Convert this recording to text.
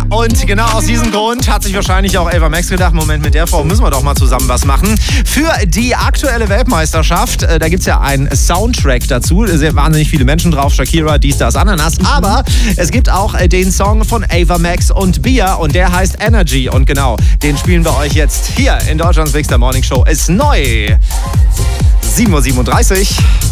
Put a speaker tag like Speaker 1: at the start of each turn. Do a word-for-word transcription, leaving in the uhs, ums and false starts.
Speaker 1: Und genau aus diesem Grund hat sich wahrscheinlich auch Ava Max gedacht, Moment, mit der Frau müssen wir doch mal zusammen was machen. Für die aktuelle Weltmeisterschaft, da gibt es ja einen Soundtrack dazu. Da sind wahnsinnig viele Menschen drauf, Shakira, dies, das, Ananas. Aber es gibt auch den Song von Ava Max und Bia und der heißt Energy. Und genau, den spielen wir euch jetzt hier in Deutschlands Big Star Morning Show. Ist neu. sieben Uhr siebenunddreißig.